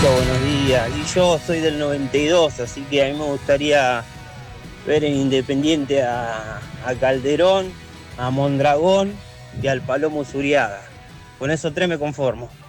buenos días. Y yo soy del 92, así que a mí me gustaría ver en Independiente a Calderón, a Mondragón y al Palomo Zuriaga. Con esos tres me conformo.